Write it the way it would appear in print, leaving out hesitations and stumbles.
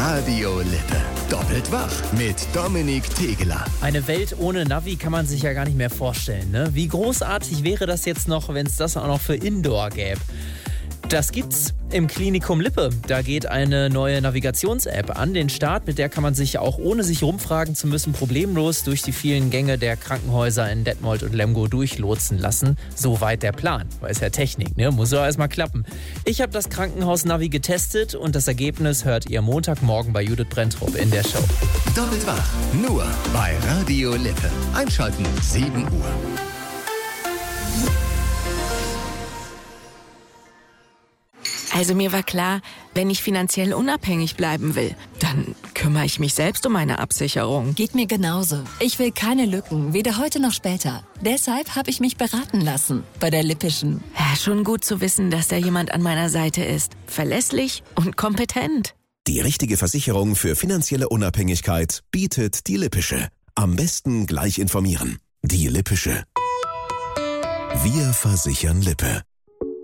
Radio Lippe. Doppelt wach mit Dominik Tegeler. Eine Welt ohne Navi kann man sich ja gar nicht mehr vorstellen, ne? Wie großartig wäre das jetzt noch, wenn es das auch noch für Indoor gäbe? Das gibt's im Klinikum Lippe. Da geht eine neue Navigations-App an den Start, mit der kann man sich auch ohne sich rumfragen zu müssen problemlos durch die vielen Gänge der Krankenhäuser in Detmold und Lemgo durchlotsen lassen. Soweit der Plan. Weil es ja Technik, ne? Muss ja erstmal klappen. Ich habe das Krankenhaus-Navi getestet und das Ergebnis hört ihr Montagmorgen bei Judith Brenntrup in der Show. Doppelt wach, nur bei Radio Lippe. Einschalten, 7 Uhr. Also mir war klar, wenn ich finanziell unabhängig bleiben will, dann kümmere ich mich selbst um meine Absicherung. Geht mir genauso. Ich will keine Lücken, weder heute noch später. Deshalb habe ich mich beraten lassen bei der Lippischen. Ja, schon gut zu wissen, dass da jemand an meiner Seite ist. Verlässlich und kompetent. Die richtige Versicherung für finanzielle Unabhängigkeit bietet die Lippische. Am besten gleich informieren. Die Lippische. Wir versichern Lippe.